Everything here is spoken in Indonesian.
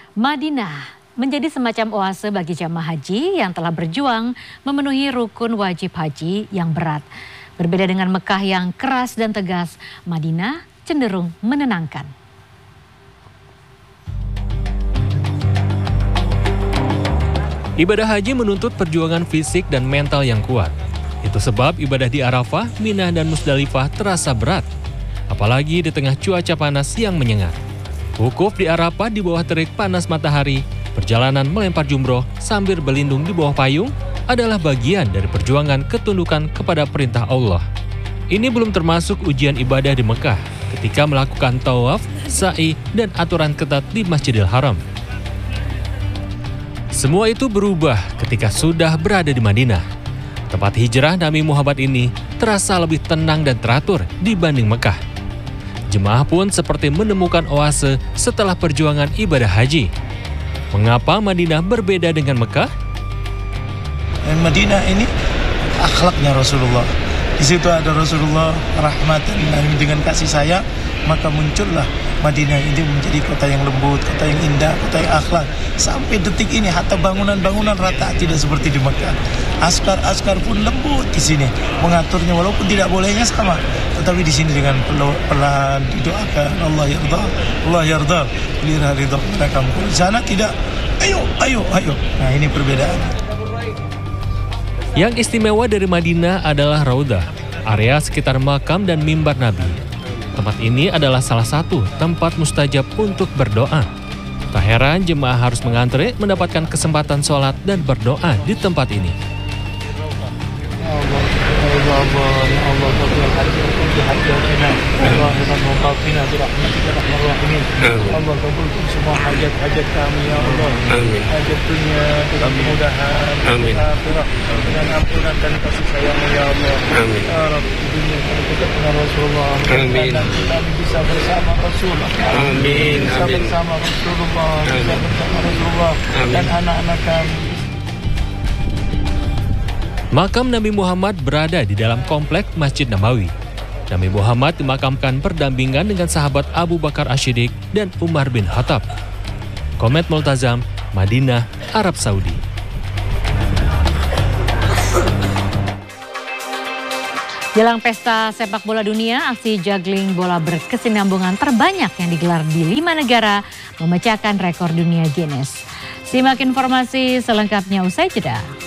Madinah menjadi semacam oase bagi jamaah haji yang telah berjuang memenuhi rukun wajib haji yang berat. Berbeda dengan Mekah yang keras dan tegas, Madinah cenderung menenangkan. Ibadah haji menuntut perjuangan fisik dan mental yang kuat. Itu sebab ibadah di Arafah, Mina, dan Musdalifah terasa berat. Apalagi di tengah cuaca panas yang menyengat. Wukuf di Arafah di bawah terik panas matahari, perjalanan melempar jumroh sambil berlindung di bawah payung adalah bagian dari perjuangan ketundukan kepada perintah Allah. Ini belum termasuk ujian ibadah di Mekah ketika melakukan tawaf, sa'i, dan aturan ketat di Masjidil Haram. Semua itu berubah ketika sudah berada di Madinah. Tempat hijrah Nabi Muhammad ini terasa lebih tenang dan teratur dibanding Mekah. Jemaah pun seperti menemukan oase setelah perjuangan ibadah haji. Mengapa Madinah berbeda dengan Mekah? Madinah ini akhlaknya Rasulullah. Di situ ada Rasulullah rahmatan dengan kasih sayang, maka muncullah Madinah ini menjadi kota yang lembut, kota yang indah, kota yang akhlak. Sampai detik ini hatta bangunan-bangunan rata tidak seperti di Mekah. Askar pun lembut di sini mengaturnya, walaupun tidak bolehnya sama, tetapi di sini dengan pelan didoakan Allah yarda lirah ridha mereka. Di sana tidak ayo. Nah, ini perbedaannya. Yang istimewa dari Madinah adalah Raudah, area sekitar makam dan mimbar Nabi. Tempat ini adalah salah satu tempat mustajab untuk berdoa. Tak heran jemaah harus mengantre mendapatkan kesempatan sholat dan berdoa di tempat ini. Allah kabulkan semua hajat-hajat kami ya Allah. Hajat dunia dengan kemudahan, akhirat dengan ampunan dan kasih sayang ya Allah. Ya Rabbi, dunia kami dekat dengan Rasulullah. Nanti kami bisa bersama Rasulullah. Bisa bersama Rasulullah, bisa bersama Rasulullah dan anak-anak kami. Makam Nabi Muhammad berada di dalam komplek Masjid Nabawi. Nabi Muhammad dimakamkan berdampingan dengan sahabat Abu Bakar As-Siddiq dan Umar bin Khattab. Komet Multazam, Madinah, Arab Saudi. Jelang pesta sepak bola dunia, aksi juggling bola berkesinambungan terbanyak yang digelar di 5 negara memecahkan rekor dunia Guinness. Simak informasi selengkapnya usai jeda.